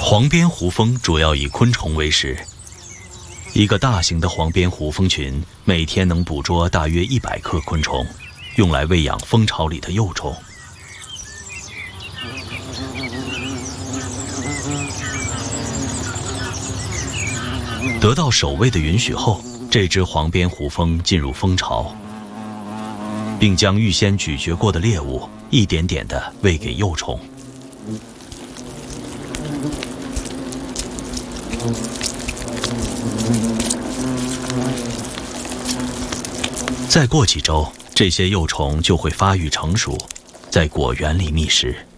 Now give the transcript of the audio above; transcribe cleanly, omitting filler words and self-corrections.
黄边胡蜂主要以昆虫为食，一个大型的黄边胡蜂群每天能捕捉大约100克昆虫，用来喂养蜂巢里的幼虫。得到守卫的允许后，这只黄边胡蜂进入蜂巢，并将预先咀嚼过的猎物一点点地喂给幼虫。再过几周，这些幼虫就会发育成熟，在果园里觅食。